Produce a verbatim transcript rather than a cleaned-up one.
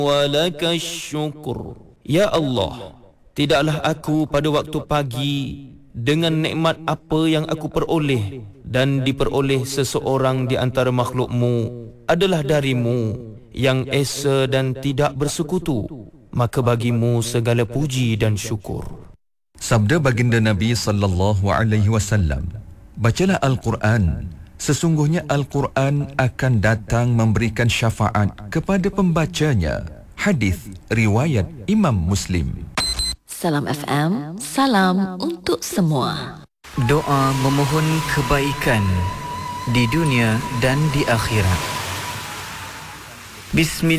walakash syukur. Ya Allah, tidaklah aku pada waktu pagi dengan nikmat apa yang aku peroleh dan diperoleh seseorang di antara makhlukmu adalah darimu yang esa dan tidak bersekutu, maka bagimu segala puji dan syukur. Sabda baginda Nabi sallallahu alaihi wasallam, bacalah Al-Quran, sesungguhnya Al-Quran akan datang memberikan syafaat kepada pembacanya. Hadis riwayat Imam Muslim. Salam F M, salam untuk semua. Doa memohon kebaikan di dunia dan di akhirat. Bismillah.